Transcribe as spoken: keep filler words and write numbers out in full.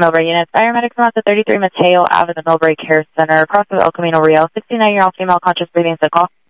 Millbrae units. Paramedics from the thirty-three Mateo Avenue, Millbrae Care Center, across the El Camino Real. sixty-nine-year-old female conscious breathing, sick call.